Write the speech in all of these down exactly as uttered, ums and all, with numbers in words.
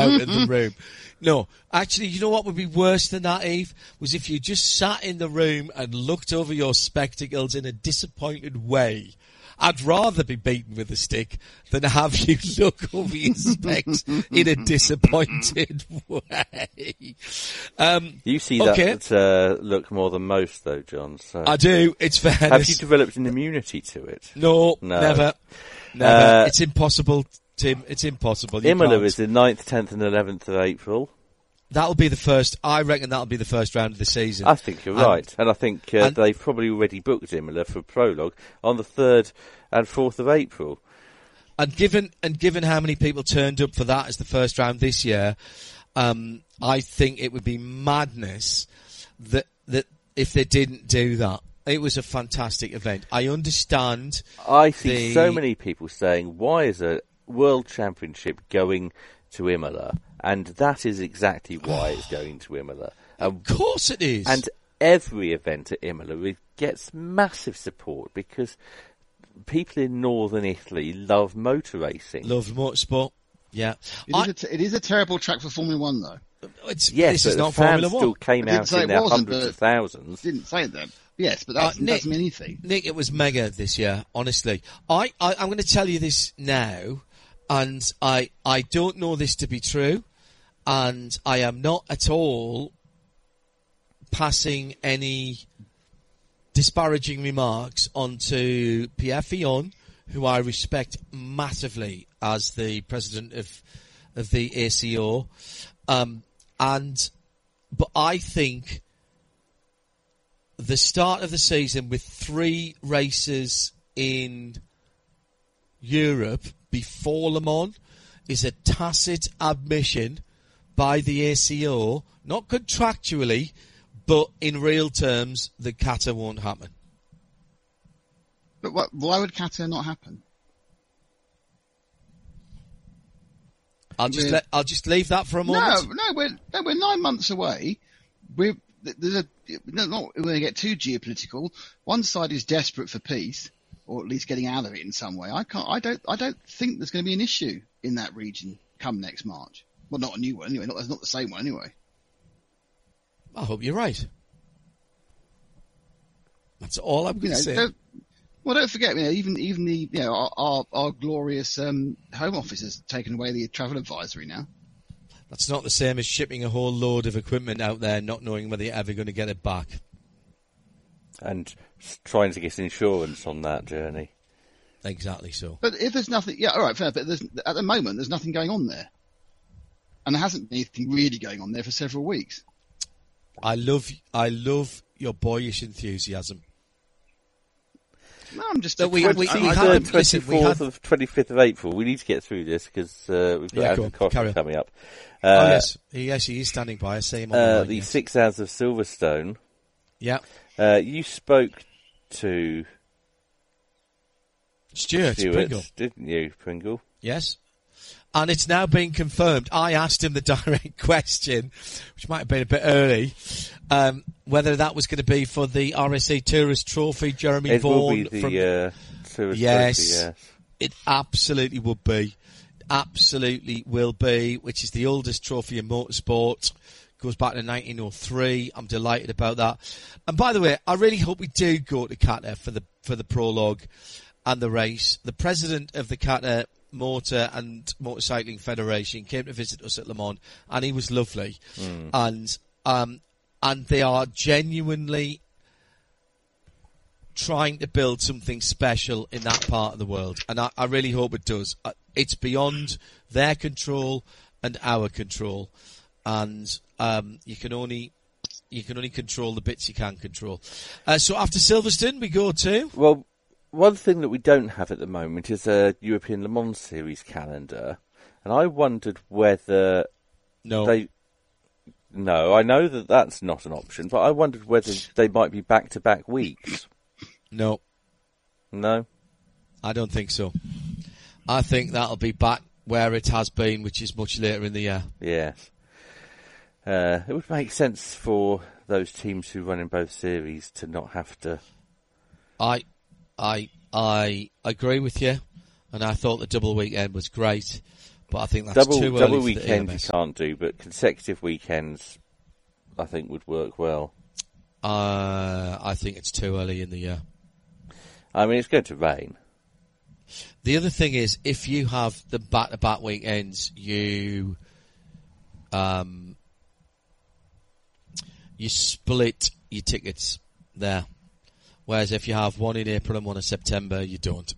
out of the room. No, actually, you know what would be worse than that, Eve? Was if you just sat in the room and looked over your spectacles in a disappointed way. I'd rather be beaten with a stick than have you look over your specs in a disappointed way. Um, you see okay. that uh, look more than most, though, John. So. I do. It's fairness. Have you developed an immunity to it? No, no. never. Never. Uh, it's impossible, Tim. It's impossible. You Imola can't. is the ninth, tenth and eleventh of April. That'll be the first, I reckon that'll be the first round of the season. I think you're and, right. And I think uh, and, they've probably already booked Imola for prologue on the third and fourth of April. And given and given how many people turned up for that as the first round this year, um, I think it would be madness that that if they didn't do that. It was a fantastic event. I understand. I see the... so many people saying, why is a World Championship going to Imola? And that is exactly why it's going to Imola. Of course it is. And every event at Imola gets massive support because people in northern Italy love motor racing. Love motorsport, yeah. It, I, is, a t- it is a terrible track for Formula One, though. It's, yes, this is but not the fans Formula still One. came out in their hundreds of thousands. Didn't say that. Yes, but that uh, doesn't mean anything. Nick, it was mega this year, honestly. I, I, I'm going to tell you this now, and I, I don't know this to be true, and I am not at all passing any disparaging remarks onto Pierre Fillon, who I respect massively as the president of of the A C O, um, and but I think the start of the season with three races in Europe before Le Mans is a tacit admission by the A C O, not contractually, but in real terms, that Qatar won't happen. But what, why would Qatar not happen? I'll just let, I'll just leave that for a moment. No, no, we're no, we're nine months away. We're there's a no, not we're going to get too geopolitical. One side is desperate for peace, or at least getting out of it in some way. I can't. I don't. I don't think there's going to be an issue in that region come next March. Well, not a new one anyway. Not, it's not the same one anyway. I hope you're right. That's all I'm going to say. Don't, well, don't forget, you know, even even the you know our our, our glorious um, Home Office has taken away the travel advisory now. That's not the same as shipping a whole load of equipment out there, not knowing whether you're ever going to get it back, and trying to get insurance on that journey. Exactly so. But if there's nothing, yeah, all right, fair. But there's, at the moment, there's nothing going on there, and there hasn't been anything really going on there for several weeks. I love, I love your boyish enthusiasm. No, I'm just. So we, we, we, we had twenty-fourth of twenty-fifth of April. We need to get through this because uh, we've got yeah, Andrew Costa coming up. Uh, oh yes, he, yes, he is standing by. I see him on uh, the line, the yes. six hours of Silverstone. Yeah. Uh, you spoke to Stuart, Stuart Pringle, didn't you, Pringle? Yes. And it's now been confirmed. I asked him the direct question, which might have been a bit early, um, whether that was going to be for the R S C Tourist Trophy. Jeremy it Vaughan. Will be the, from, uh, Tourist yes, Trophy, yes, it absolutely would be. Absolutely will be, which is the oldest trophy in motorsport. Goes back to nineteen oh three. I'm delighted about that. And by the way, I really hope we do go to Qatar for the for the prologue and the race. The president of the Qatar Motor and Motorcycling Federation came to visit us at Le Mans, and he was lovely. Mm. And um, and they are genuinely trying to build something special in that part of the world, and I, I really hope it does. It's beyond their control and our control, and um, you can only you can only control the bits you can control. Uh, so after Silverstone, we go to well. One thing that we don't have at the moment is a European Le Mans Series calendar, and I wondered whether no, they. No, I know that that's not an option, but I wondered whether they might be back-to-back weeks. No, no, I don't think so. I think that'll be back where it has been, which is much later in the year. Yes, uh, it would make sense for those teams who run in both series to not have to. I. I I agree with you, and I thought the double weekend was great, But I think that's double too early double for weekend the you E M S. can't do, but consecutive weekends, I think would work well. Uh, I think it's too early in the year. I mean, it's going to rain. The other thing is, if you have the back-to-back weekends, you um, you split your tickets there. Whereas if you have one in April and one in September, you don't.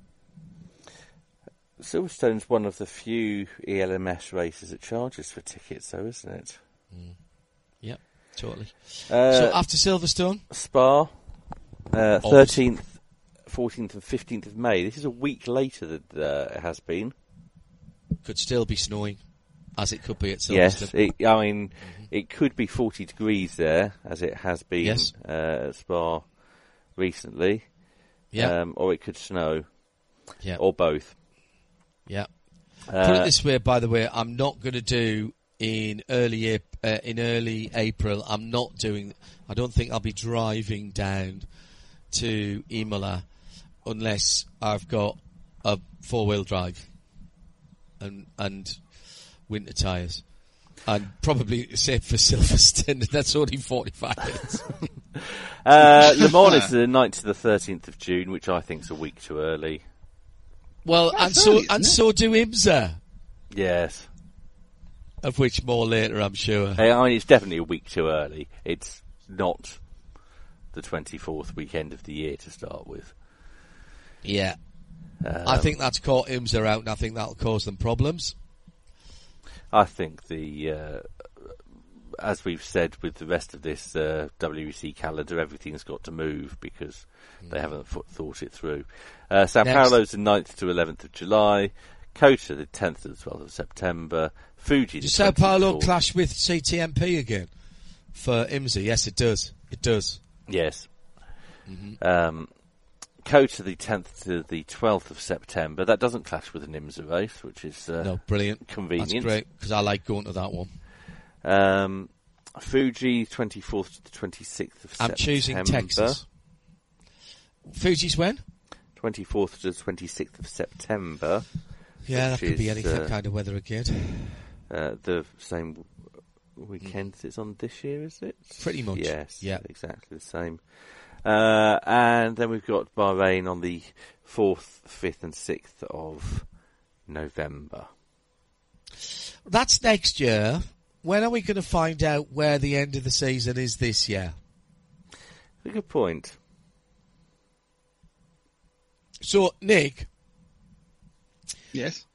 Silverstone's one of the few E L M S races that charges for tickets, though, isn't it? Mm. Yep, totally. Uh, so after Silverstone? Spa, uh, thirteenth, fourteenth and fifteenth of May. This is a week later than uh, it has been. Could still be snowing, as it could be at Silverstone. Yes, it, I mean, mm-hmm. it could be forty degrees there, as it has been yes. uh, at Spa recently. Yeah. Um, or it could snow. Yeah. Or both. Yeah. Uh, Put it this way, by the way, I'm not going to do in early uh, in early April. I'm not doing. I don't think I'll be driving down to Imola unless I've got a four wheel drive and and winter tyres. And probably safe for Silverstone. That's only forty-five minutes. uh, Le Mans is the ninth to the thirteenth of June, which I think is a week too early. Well, That's and so early, and isn't it? so do IMSA, Yes. of which more later, I'm sure. I mean, it's definitely a week too early. It's not the twenty-fourth weekend of the year to start with. Yeah. Um, I think that's caught IMSA out, and I think that'll cause them problems. I think the, uh, as we've said with the rest of this uh, W E C calendar, everything's got to move because mm. they haven't th- thought it through. Uh, Sao Next. Paulo's the ninth to eleventh of July, Kota the tenth to the twelfth of September, Fuji the Does Sao Paulo twenty-fourth. clash with C T M P again for IMSA? Yes, it does. It does. Yes. Mm-hmm. Um, Kota the tenth to the twelfth of September. That doesn't clash with an IMSA race, which is uh, No, brilliant. convenient. That's great, because I like going to that one. Um, Fuji, twenty-fourth to the twenty-sixth of I'm September. choosing Texas. Fuji's when? twenty-fourth to the twenty-sixth of September. Yeah, that which could be is, any uh, kind of weather again. Uh, the same weekend mm. it's on this year, is it? Pretty much. Yes, yeah. exactly the same. Uh, and then we've got Bahrain on the fourth, fifth and sixth of November. That's next year. When are we going to find out where the end of the season is this year? A good point. So, Nick. Yes.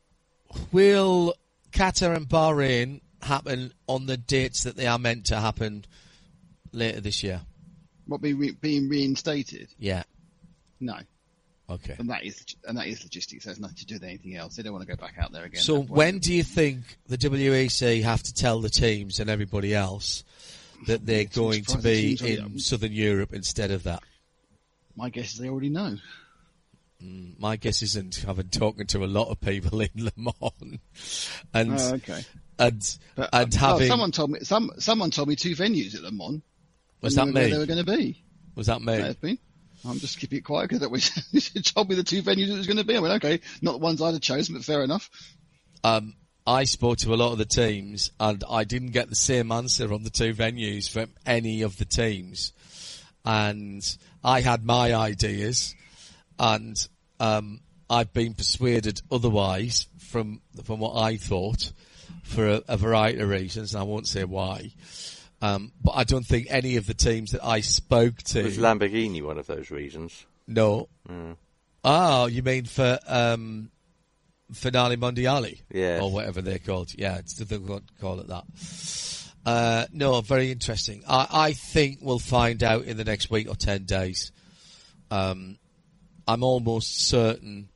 Will Qatar and Bahrain happen on the dates that they are meant to happen later this year? What be re- being reinstated? Yeah. No. Okay. And that is and that is logistics. It has nothing to do with anything else. They don't want to go back out there again. So That's why when they- do you think the W E C have to tell the teams and everybody else that they're It's going to surprising be teams already in haven't. Southern Europe instead of that? My guess is they already know. Mm, my guess isn't, having talking to a lot of people in Le Mans, and Oh, okay. and But, and uh, well, having someone told me some someone told me two venues at Le Mans. was I that knew where me? they were going to be. Was that me? May have been. I'm just keeping it quiet because that was you told me the two venues it was going to be. I went, okay, not the ones I'd have chosen, but fair enough. Um, I spoke to a lot of the teams, and I didn't get the same answer on the two venues from any of the teams. And I had my ideas, and um, I've been persuaded otherwise from from what I thought for a, a variety of reasons, and I won't say why. Um, but I don't think any of the teams that I spoke to... Was Lamborghini one of those reasons? No. Mm. Oh, you mean for um, Finale Mondiali? Yes. Or whatever they're called. Yeah, it's difficult to call it that. Uh, no, very interesting. I, I think we'll find out in the next week or ten days. Um, I'm almost certain,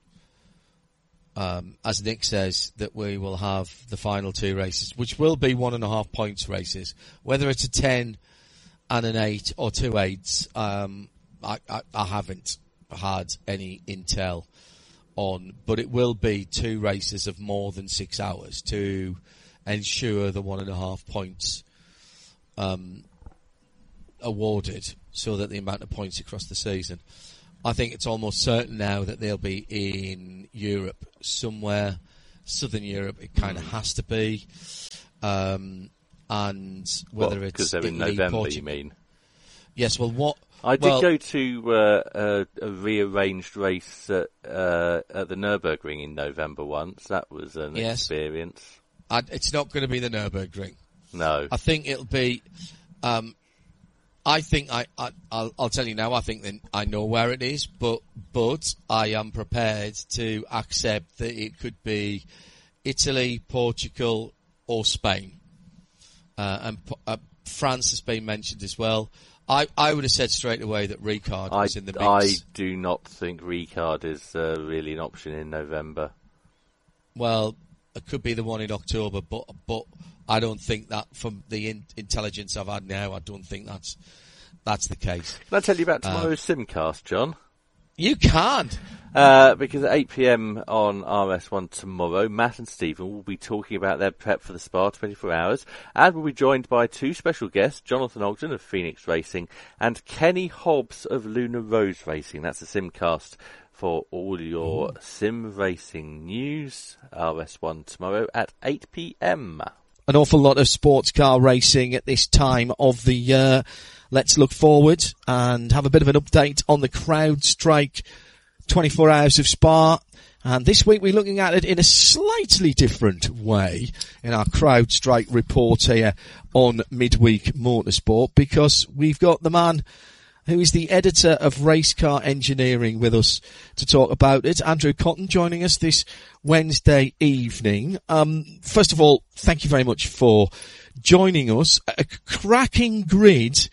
um, as Nick says, that we will have the final two races, which will be one and a half points races. Whether it's a ten and an eight or two eights, um, I, I, I haven't had any intel on, but it will be two races of more than six hours to ensure the one and a half points um, awarded, so that the amount of points across the season. I think it's almost certain now that they'll be in Europe somewhere, Southern Europe, it kind of mm. has to be. Um, and whether well, it's because they're in Italy, November, Portugal. you mean? Yes. Well, what I did well, go to uh, a, a rearranged race at, uh, at the Nürburgring in November once. That was an yes. experience. I, it's not going to be the Nürburgring. No. I think it'll be. Um, I think I, I I'll, I'll tell you now. I think that I know where it is, but but I am prepared to accept that it could be Italy, Portugal, or Spain, uh, and uh, France has been mentioned as well. I, I would have said straight away that Ricard was I, in the mix. I do not think Ricard is uh, really an option in November. Well, it could be the one in October, but but I don't think that, from the in, intelligence I've had now, I don't think that's that's the case. Can I tell you about tomorrow's um, Simcast, John? You can't. Uh, because at eight p.m. on R S one tomorrow, Matt and Stephen will be talking about their prep for the Spa twenty-four hours, and we'll be joined by two special guests, Jonathan Ogden of Phoenix Racing and Kenny Hobbs of Luna Rose Racing. That's the Simcast for all your Ooh. sim racing news. R S one tomorrow at eight p.m. An awful lot of sports car racing at this time of the year. Let's look forward and have a bit of an update on the CrowdStrike twenty-four hours of Spa. And this week we're looking at it in a slightly different way in our CrowdStrike report here on Midweek Motorsport, because we've got the man who is the editor of Race Car Engineering with us to talk about it, Andrew Cotton, joining us this Wednesday evening. Um, first of all, thank you very much for joining us. A cracking grid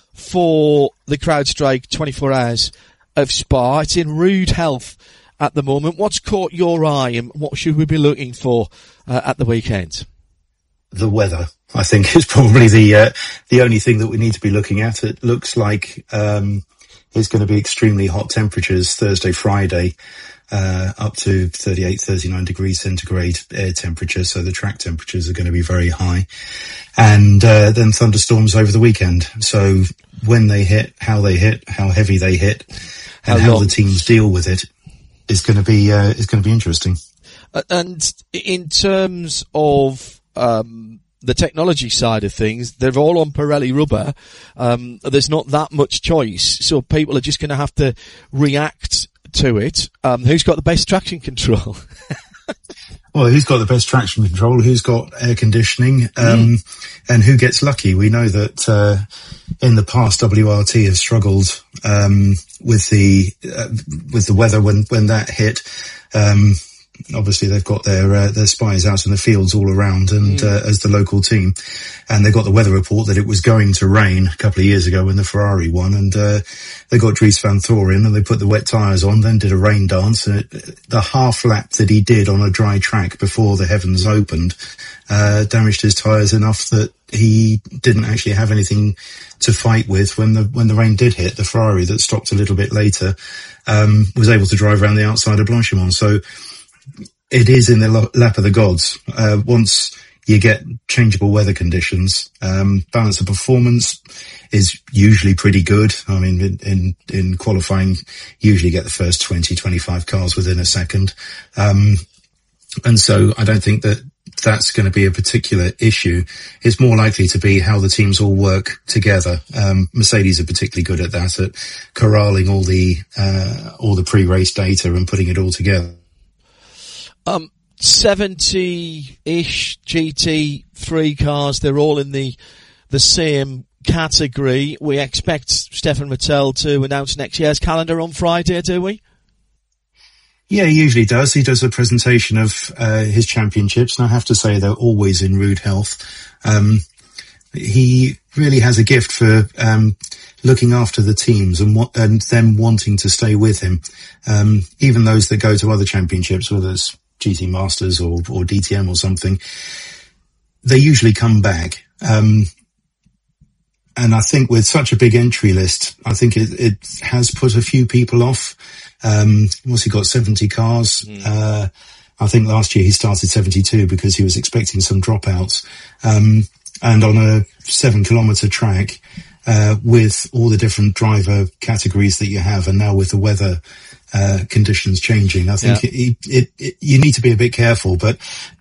for the CrowdStrike twenty-four hours of Spa. It's in rude health at the moment. What's caught your eye, and what should we be looking for uh, at the weekend? The weather, I think, is probably the uh, the only thing that we need to be looking at. It looks like um, it's going to be extremely hot temperatures Thursday, Friday, uh, up to thirty-eight, thirty-nine degrees centigrade air temperature. So the track temperatures are going to be very high. And uh, then thunderstorms over the weekend. So when they hit, how they hit, how heavy they hit, and how, how the teams deal with it is going to be uh, is going to be interesting. Uh, and in terms of um, the technology side of things, they're all on Pirelli rubber. Um, there's not that much choice, so people are just going to have to react to it. Um, who's got the best traction control? Well, who's got the best traction control? Who's got air conditioning? Um, mm. And who gets lucky? We know that uh, in the past, W R T has struggled um, with the uh, with the weather when when that hit. Um, Obviously, they've got their uh, their spies out in the fields all around, and mm. uh, as the local team, and they got the weather report that it was going to rain a couple of years ago when the Ferrari won, and uh, they got Dries van Thorin and they put the wet tyres on, then did a rain dance. Uh, the half lap that he did on a dry track before the heavens opened uh, damaged his tyres enough that he didn't actually have anything to fight with when the when the rain did hit. The Ferrari that stopped a little bit later um, was able to drive around the outside of Blanchimont. So it is in the lap of the gods. Uh, once you get changeable weather conditions, um, balance of performance is usually pretty good. I mean, in, in, in qualifying, usually get the first twenty, twenty-five cars within a second. Um, and so I don't think that that's going to be a particular issue. It's more likely to be how the teams all work together. Um, Mercedes are particularly good at that, at corralling all the, uh, all the pre-race data and putting it all together. Um, seventy-ish G T three cars, they're all in the, the same category. We expect Stefan Mattel to announce next year's calendar on Friday, do we? Yeah, he usually does. He does a presentation of, uh, his championships, and I have to say they're always in rude health. Um, he really has a gift for, um, looking after the teams and what, and them wanting to stay with him. Um, even those that go to other championships, whether it's G T Masters or, or D T M or something, they usually come back. Um, and I think with such a big entry list, I think it, it has put a few people off. Um, what's he got? seventy cars. Mm. Uh, I think last year he started seventy-two because he was expecting some dropouts. Um, and on a seven kilometre track, uh, with all the different driver categories that you have, and now with the weather uh, conditions changing. I think Yeah. it, it, it, you need to be a bit careful, but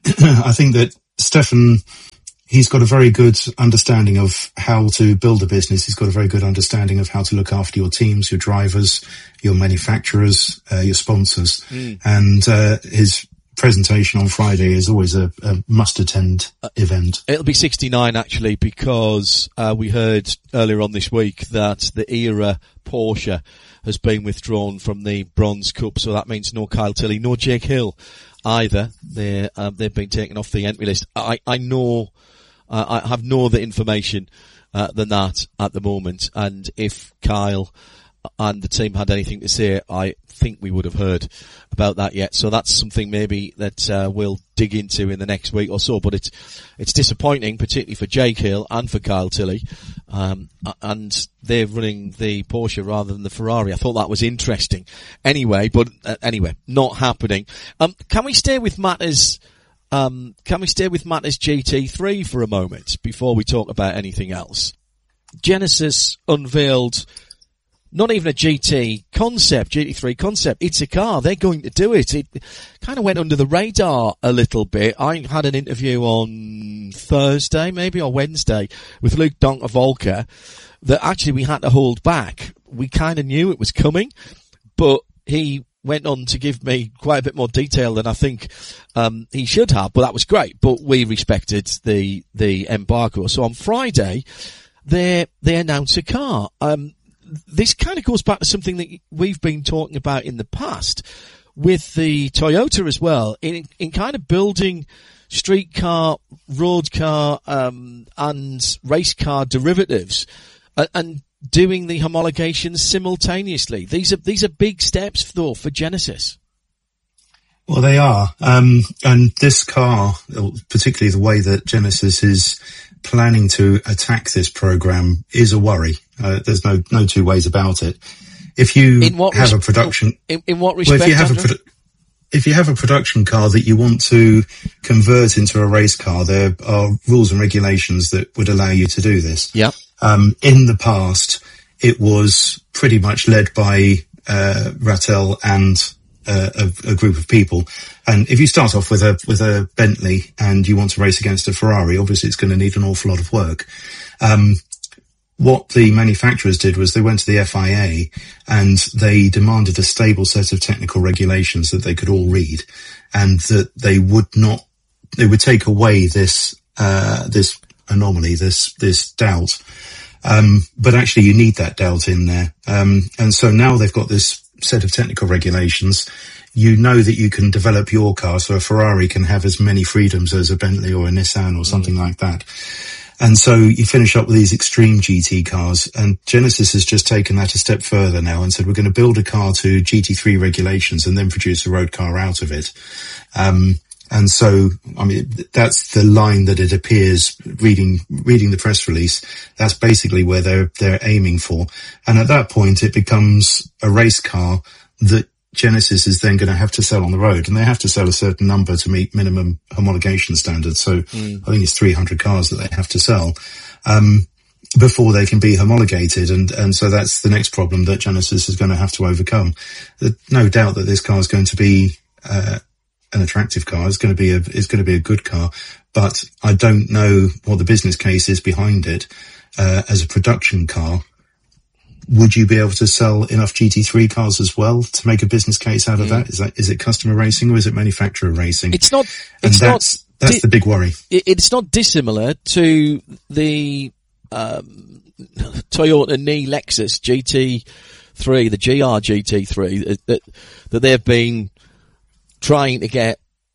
I think that Stefan, he's got a very good understanding of how to build a business. He's got a very good understanding of how to look after your teams, your drivers, your manufacturers, uh, your sponsors. Mm. And uh, his presentation on Friday is always a, a must-attend uh, event. It'll be sixty-nine, actually, because uh, we heard earlier on this week that the era Porsche has been withdrawn from the Bronze Cup, so that means no Kyle Tilley, no Jake Hill either. They're, um, they've been taken off the entry list. I, I know... Uh, I have no other information uh, than that at the moment, and if Kyle and the team had anything to say, I think we would have heard about that yet. So that's something maybe that uh, we'll dig into in the next week or so. But it's it's disappointing, particularly for Jake Hill and for Kyle Tilley, um, and they're running the Porsche rather than the Ferrari. I thought that was interesting. Anyway, but uh, anyway, not happening. Um, can we stay with matters? Um, can we stay with Matters G T three for a moment before we talk about anything else? Genesis unveiled not even a G T concept, G T three concept. It's a car. They're going to do it. It kind of went under the radar a little bit. I had an interview on Thursday, maybe, or Wednesday with Luke Donker-Volker that actually we had to hold back. We kind of knew it was coming, but he went on to give me quite a bit more detail than I think um he should have, but that was great. But we respected the the embargo. So on Friday, they they announced a car. Um this kind of goes back to something that we've been talking about in the past with the Toyota as well, in in kind of building street car, road car, um and race car derivatives, uh, and doing the homologations simultaneously. These are these are big steps, though, for Genesis. Well, they are, um, and this car, particularly the way that Genesis is planning to attack this program, is a worry. Uh, there's no no two ways about it. If you in what have res- a production, in, in what respect? Well, if you have Andrew? a produ- if you have a production car that you want to convert into a race car, there are rules and regulations that would allow you to do this. Yeah. Um, in the past, it was pretty much led by uh, Rattel and uh, a, a group of people. And if you start off with a with a Bentley and you want to race against a Ferrari, obviously it's going to need an awful lot of work. Um, what the manufacturers did was they went to the F I A and they demanded a stable set of technical regulations that they could all read, and that they would not, they would take away this uh, this anomaly, this this doubt. Um, but actually you need that doubt in there. Um, and so now they've got this set of technical regulations. You know that you can develop your car, so a Ferrari can have as many freedoms as a Bentley or a Nissan or something mm. like that. And so you finish up with these extreme G T cars, and Genesis has just taken that a step further now and said, we're going to build a car to G T three regulations and then produce a road car out of it. Um, And so, I mean, that's the line that it appears reading, reading the press release. That's basically where they're, they're aiming for. And at that point, it becomes a race car that Genesis is then going to have to sell on the road, and they have to sell a certain number to meet minimum homologation standards. So mm. I think it's three hundred cars that they have to sell, um, before they can be homologated. And, and so that's the next problem that Genesis is going to have to overcome. There's no doubt that this car is going to be, uh, an attractive car. It's going to be a, it's going to be a good car, but I don't know what the business case is behind it. Uh, as a production car, would you be able to sell enough G T three cars as well to make a business case out of mm. that? Is that, is it customer racing or is it manufacturer racing? It's not, and it's that's, not, that's di- the big worry. It's not dissimilar to the, um, Toyota Ni Lexus G T three, the G R G T three that, that, that they've been trying to get,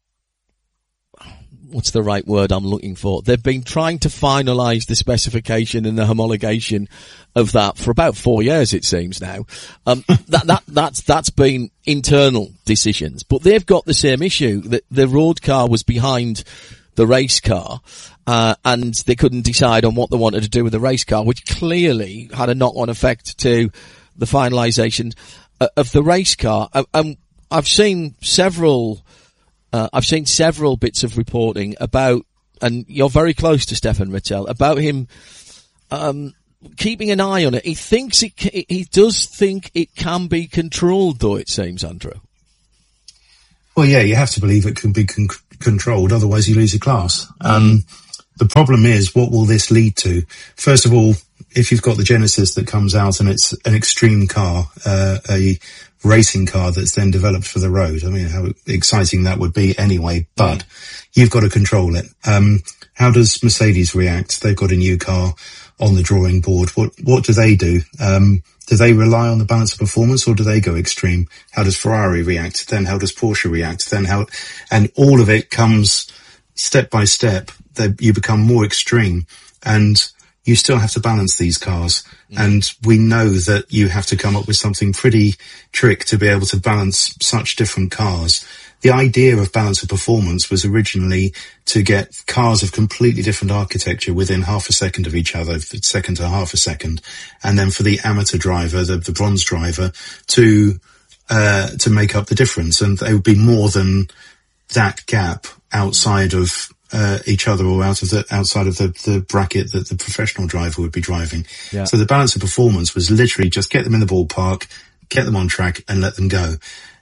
what's the right word I'm looking for? They've been trying to finalise the specification and the homologation of that for about four years, it seems now. Um, that, that, that's, that's been internal decisions, but they've got the same issue that the road car was behind the race car, uh, and they couldn't decide on what they wanted to do with the race car, which clearly had a knock-on effect to the finalisation of the race car. And I've seen several, uh, I've seen several bits of reporting about, and you're very close to Stefan Rattel, about him, um, keeping an eye on it. He thinks it. He does think it can be controlled, though. It seems, Andrew. Well, yeah, you have to believe it can be con- controlled. Otherwise, you lose your class. Mm. Um, the problem is, what will this lead to? First of all, if you've got the Genesis that comes out and it's an extreme car, uh, a racing car that's then developed for the road. I mean, how exciting that would be anyway, but mm. you've got to control it. Um, how does Mercedes react? They've got a new car on the drawing board. What, what do they do? Um, do they rely on the balance of performance or do they go extreme? How does Ferrari react? Then how does Porsche react? Then how, and all of it comes step by step. That you become more extreme and you still have to balance these cars. Mm. And we know that you have to come up with something pretty trick to be able to balance such different cars. The idea of balance of performance was originally to get cars of completely different architecture within half a second of each other, second to half a second. And then for the amateur driver, the, the bronze driver, to, uh, to make up the difference. And there would be more than that gap outside of Uh, each other or out of the outside of the, the bracket that the professional driver would be driving. Yeah. So the balance of performance was literally just get them in the ballpark, get them on track and let them go.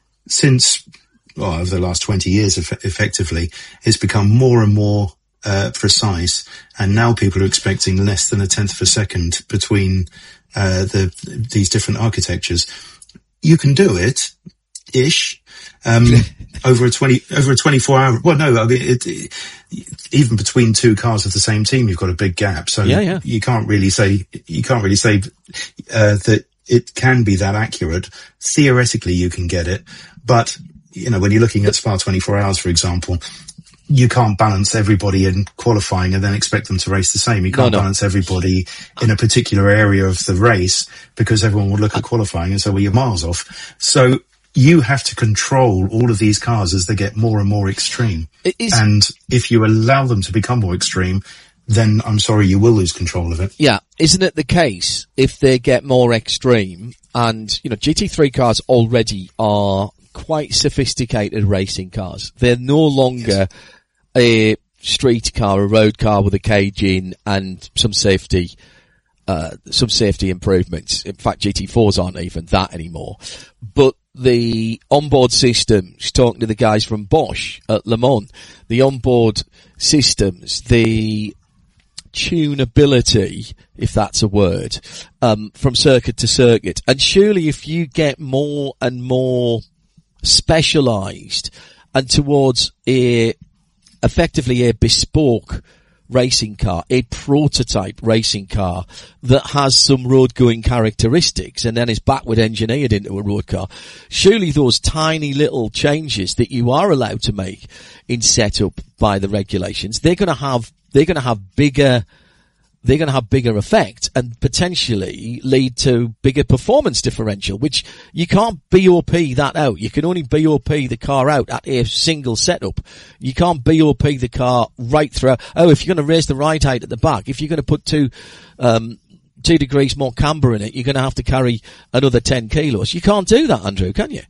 Since, well, over the last twenty years, eff- effectively, it's become more and more uh, precise, and now people are expecting less than a tenth of a second between uh, the these different architectures. You can do it, ish. Um, over a twenty, over a twenty-four hour, well, no, I mean, it, it, even between two cars of the same team, you've got a big gap. So yeah, yeah. you can't really say, you can't really say, uh, that it can be that accurate. Theoretically, you can get it. But, you know, when you're looking at Spa twenty-four hours, for example, you can't balance everybody in qualifying and then expect them to race the same. You can't no, no. balance everybody in a particular area of the race because everyone will look at qualifying and say, well, you're miles off. So, you have to control all of these cars as they get more and more extreme. And if you allow them to become more extreme, then I'm sorry, you will lose control of it. Yeah. Isn't it the case if they get more extreme and, you know, G T three cars already are quite sophisticated racing cars. They're no longer yes. a street car, a road car with a cage in and some safety Uh, some safety improvements. In fact, G T fours aren't even that anymore. But the onboard systems, talking to the guys from Bosch at Le Mans, the onboard systems, the tunability, if that's a word, um, from circuit to circuit. And surely if you get more and more specialized and towards a, effectively a bespoke racing car, a prototype racing car that has some road-going characteristics and then is backward engineered into a road car. Surely those tiny little changes that you are allowed to make in setup by the regulations, they're going to have, they're going to have bigger, they're going to have bigger effect and potentially lead to bigger performance differential, which you can't B O P that out. You can only B O P the car out at a single setup. You can't B O P the car right through. Oh, if you're going to raise the ride height at the back, if you're going to put two, um, two degrees more camber in it, you're going to have to carry another ten kilos. You can't do that, Andrew, can you?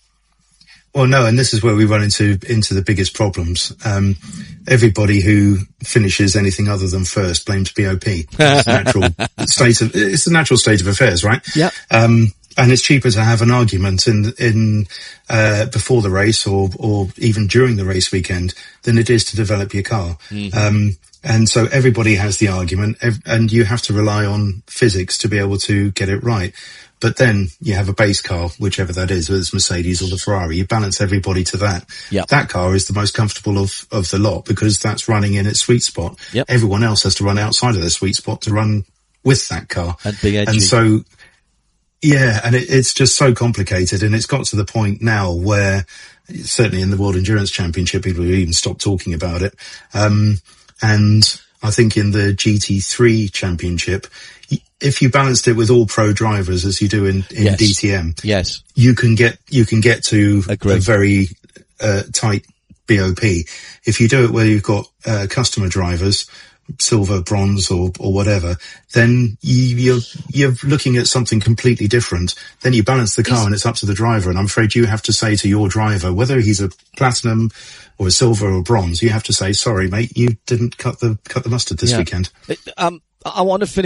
Well, no, and this is where we run into into the biggest problems. Um, everybody who finishes anything other than first blames B O P. It's the natural state of it's the natural state of affairs, right? Yeah. Um, and it's cheaper to have an argument in in uh, before the race or or even during the race weekend than it is to develop your car. Mm-hmm. Um, and so everybody has the argument, and you have to rely on physics to be able to get it right. But then you have a base car, whichever that is, whether it's Mercedes or the Ferrari. You balance everybody to that. Yep. That car is the most comfortable of, of the lot because that's running in its sweet spot. Yep. Everyone else has to run outside of their sweet spot to run with that car. And be edgy. And so, yeah, and it, it's just so complicated. And it's got to the point now where, certainly in the World Endurance Championship, people have even stopped talking about it. Um, and I think in the G T three Championship, if you balanced it with all pro drivers as you do in, in yes. D T M, yes, you can get, you can get to Agreed. a very, uh, tight B O P. If you do it where you've got, uh, customer drivers, silver, bronze or, or whatever, then you, you're, you're looking at something completely different. Then you balance the car it's, and it's up to the driver. And I'm afraid you have to say to your driver, whether he's a platinum or a silver or bronze, you have to say, sorry, mate, you didn't cut the, cut the mustard this yeah. weekend. Um, I want to finish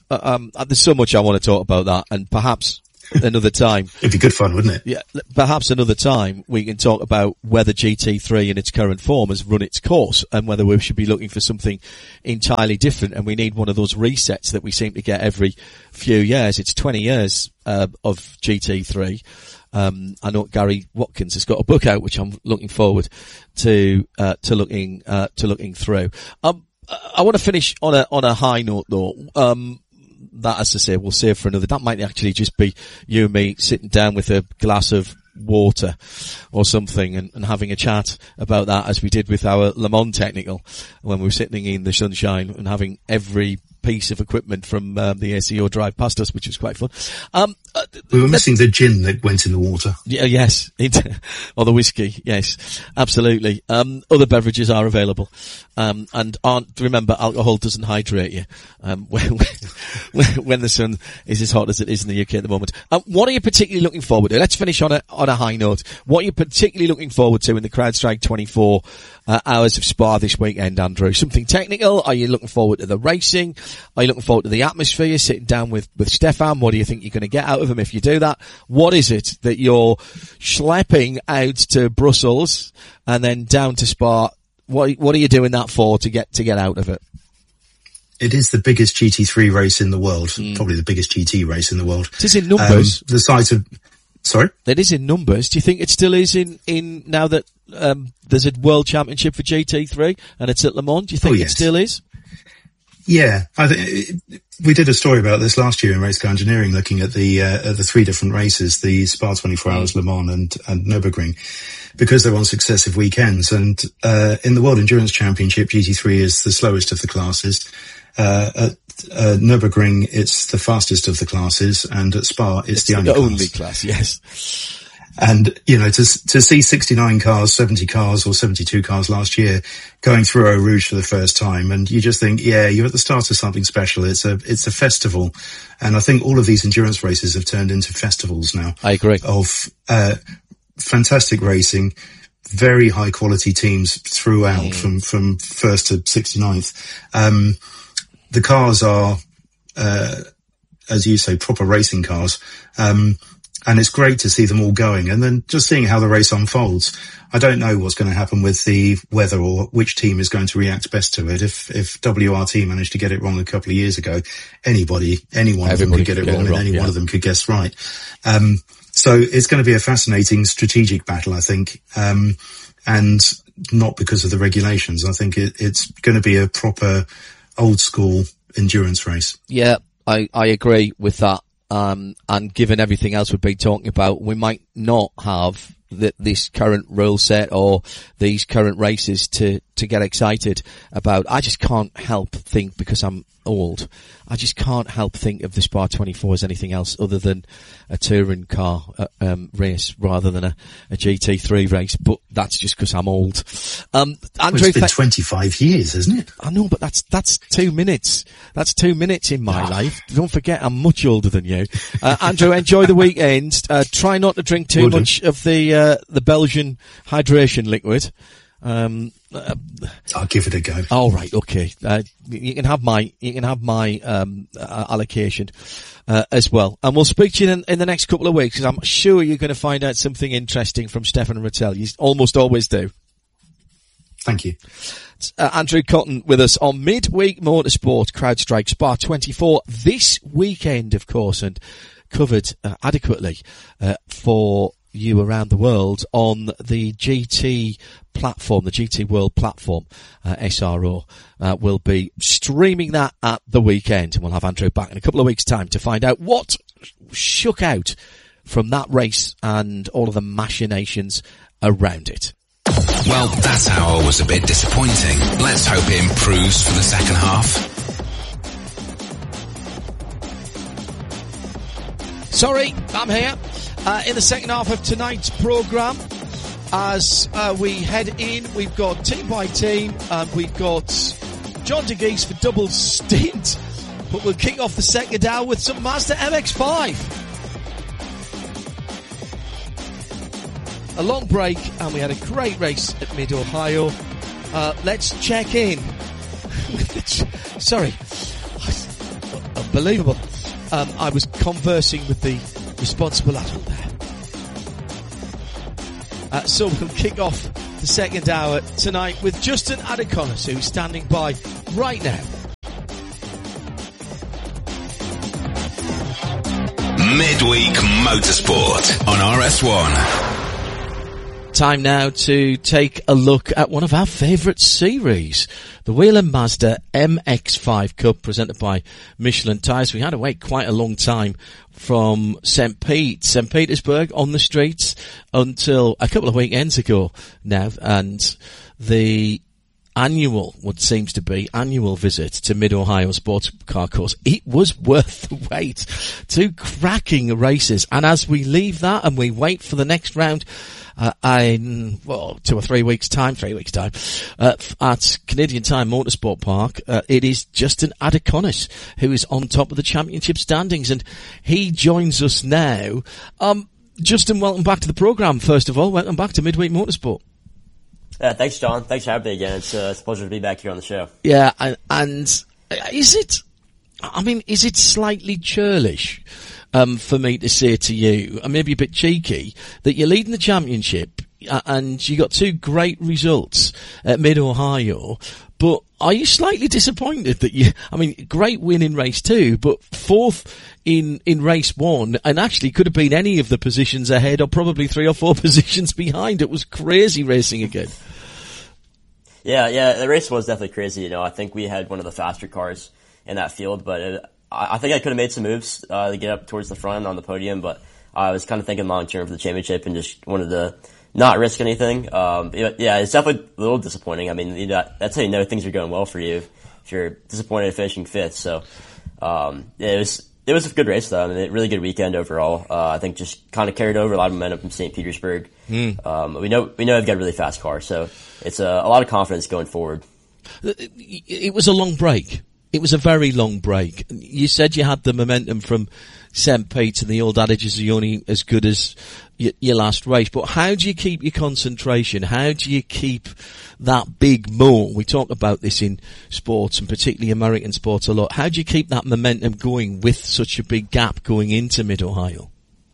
uh, um, there's so much I want to talk about that, and perhaps another time. It'd be good fun, wouldn't it? Yeah, perhaps another time we can talk about whether G T three in its current form has run its course and whether we should be looking for something entirely different, and we need one of those resets that we seem to get every few years. It's twenty years uh, of G T three. Um, I know Gary Watkins has got a book out, which I'm looking forward to, uh, to looking, uh, to looking through. Um, I want to finish on a, on a high note though. Um, that, as I say, we'll save for another. That might actually just be you and me sitting down with a glass of water or something and, and having a chat about that, as we did with our Le Mans Technical when we were sitting in the sunshine and having every piece of equipment from um, the A C O drive past us, which was quite fun. Um, uh, we were missing the gin that went in the water. Yeah, yes, it, or the whiskey. Yes, absolutely. Um, other beverages are available, um, and aren't. Remember, alcohol doesn't hydrate you um, when, when when the sun is as hot as it is in the U K at the moment. Um, what are you particularly looking forward to? Let's finish on a on a high note. What are you particularly looking forward to in the CrowdStrike twenty-four uh, hours of Spa this weekend, Andrew? Something technical? Are you looking forward to the racing? Are you looking forward to the atmosphere, sitting down with, with Stefan? What do you think you're going to get out of him if you do that? What is it that you're schlepping out to Brussels and then down to Spa? What, what are you doing that for to get, to get out of it? It is the biggest G T three race in the world. Mm. Probably the biggest G T race in the world. It is in numbers. Um, the size of, sorry? It is in numbers. Do you think it still is in, in now that, um, there's a world championship for G T three and it's at Le Mans? Do you think oh, yes. it still is? Yeah, I th- we did a story about this last year in Race Car Engineering, looking at the uh, at the three different races: the Spa twenty-four Hours, Le Mans, and and Nürburgring, because they're on successive weekends. And uh, in the World Endurance Championship, G T three is the slowest of the classes. Uh, at uh, Nürburgring, it's the fastest of the classes, and at Spa, it's, it's the only the class. only class. Yes. And, you know, to, to see sixty-nine cars, seventy cars or seventy-two cars last year going through Eau Rouge for the first time. And you just think, yeah, you're at the start of something special. It's a, it's a festival. And I think all of these endurance races have turned into festivals now. I agree. Of, uh, fantastic racing, very high quality teams throughout mm. from, from first to sixty-ninth. Um, the cars are, uh, as you say, proper racing cars. Um, And it's great to see them all going, and then just seeing how the race unfolds. I don't know what's going to happen with the weather or which team is going to react best to it. If if W R T managed to get it wrong a couple of years ago, anybody, any one of them could get it wrong, and any one of them could guess right. Um, so it's going to be a fascinating strategic battle, I think, um, and not because of the regulations. I think it, it's going to be a proper old school endurance race. Yeah, I, I agree with that. Um, and given everything else we've been talking about, we might not have the, this current rule set or these current races to, to get excited about. I just can't help think, because I'm old, I just can't help think of the Spa twenty-four as anything else other than a touring car uh, um, race rather than a, a G T three race. But that's just because I'm old. Um, Andrew, well, it's been th- twenty-five years, isn't it? I know, but that's that's two minutes. That's two minutes in my life. Don't forget, I'm much older than you. Uh, Andrew, enjoy the weekend. Uh, try not to drink too Will much do. of the uh, the Belgian hydration liquid. Um, uh, I'll give it a go. All right, okay. Uh, you can have my you can have my um, uh, allocation uh, as well, and we'll speak to you in, in the next couple of weeks, because I'm sure you're going to find out something interesting from Stefan Rattel. You almost always do. Thank you. Uh, Andrew Cotton with us on Midweek Motorsport, CrowdStrike Spa twenty-four this weekend, of course, and covered uh, adequately uh, for you around the world on the G T platform, the G T World platform. uh, S R O uh, will be streaming that at the weekend, and we'll have Andrew back in a couple of weeks' time to find out what shook out from that race and all of the machinations around it. Well, that hour was a bit disappointing. Let's hope it improves for the second half. Sorry, I'm here. Uh, in the second half of tonight's programme, as uh, we head in, we've got team by team, and we've got John DeGeese for double stint, but we'll kick off the second hour with some Mazda M X five. A long break, and we had a great race at Mid-Ohio. Uh, let's check in with the ch- sorry. A unbelievable. Um, I was conversing with the responsible adult there. Uh, so we'll kick off the second hour tonight with Justin Adekonis, who's standing by right now. Midweek Motorsport on R S one. Time now to take a look at one of our favourite series, the Wheel and Mazda M X five Cup, presented by Michelin Tyres. We had to wait quite a long time from Saint Pete, Saint Petersburg on the streets until a couple of weekends ago now, and the annual, what seems to be annual visit to Mid-Ohio Sports Car Course. It was worth the wait. Two cracking races, and as we leave that and we wait for the next round, Uh, in, well, two or three weeks' time, three weeks' time, uh, at Canadian Tire Motorsport Park, uh, it is Justin Adekonis who is on top of the championship standings, and he joins us now. Um, Justin, welcome back to the programme, first of all. Welcome back to Midweek Motorsport. Yeah, thanks, John. Thanks for having me again. It's, uh, it's a pleasure to be back here on the show. Yeah, and, and is it, I mean, is it slightly churlish? Um, for me to say to you, and maybe a bit cheeky, that you're leading the championship uh, and you got two great results at Mid-Ohio, but are you slightly disappointed that you, I mean, great win in race two, but fourth in, in race one, and actually could have been any of the positions ahead or probably three or four positions behind. It was crazy racing again. Yeah, yeah, the race was definitely crazy. You know, I think we had one of the faster cars in that field, but it, I think I could have made some moves uh, to get up towards the front on the podium, but I was kind of thinking long term for the championship and just wanted to not risk anything. Um, yeah, it's definitely a little disappointing. I mean, you know, that's how you know things are going well for you if you're disappointed finishing fifth. So, um, yeah, it was it was a good race though. I mean, a really good weekend overall. Uh, I think just kind of carried over a lot of momentum from Saint Petersburg. Mm. Um, we know we know we've got a really fast car, so it's a, a lot of confidence going forward. It was a long break. It was a very long break. You said you had the momentum from Saint Pete, and the old adage is you're only as good as your, your last race. But how do you keep your concentration? How do you keep that big mo? We talk about this in sports, and particularly American sports, a lot. How do you keep that momentum going with such a big gap going into Mid-Ohio?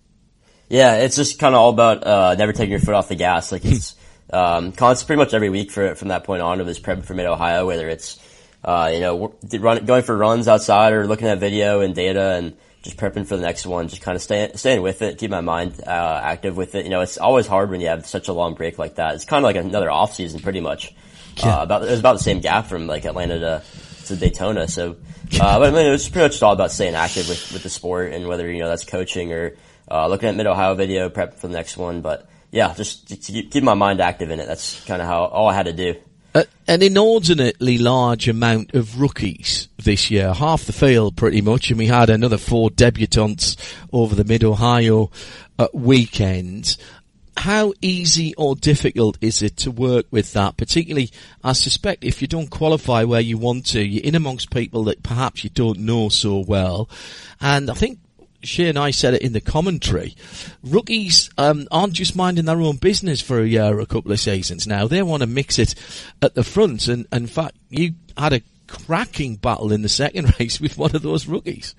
Yeah, it's just kind of all about uh never taking your foot off the gas. Like it's um constant pretty much every week for from that point on. It was prepping for Mid-Ohio, whether it's Uh, you know, run, going for runs outside or looking at video and data and just prepping for the next one, just kind of staying, staying with it, keep my mind, uh, active with it. You know, it's always hard when you have such a long break like that. It's kind of like another off season pretty much. Yeah. Uh, about, it was about the same gap from like Atlanta to, to Daytona. So, uh, but I mean, it was pretty much all about staying active with, with the sport and whether, you know, that's coaching or, uh, looking at Mid-Ohio video, prepping for the next one. But yeah, just to keep, keep my mind active in it. That's kind of how, all I had to do. Uh, an inordinately large amount of rookies this year, half the field pretty much, and we had another four debutants over the Mid-Ohio uh, weekend. How easy or difficult is it to work with that? Particularly, I suspect if you don't qualify where you want to, you're in amongst people that perhaps you don't know so well. And I think Shea and I said it in the commentary. Rookies um, aren't just minding their own business for a year or a couple of seasons now. They want to mix it at the front. And, and in fact, you had a cracking battle in the second race with one of those rookies.